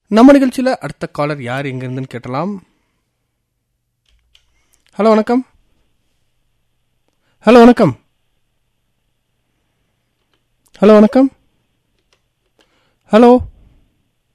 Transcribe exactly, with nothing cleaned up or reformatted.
நம்ம நிகழ்ச்சியில் அடுத்த காலர் யார் எங்கேருந்துன்னு கேட்டலாம். ஹலோ வணக்கம். ஹலோ வணக்கம். ஹலோ வணக்கம். ஹலோ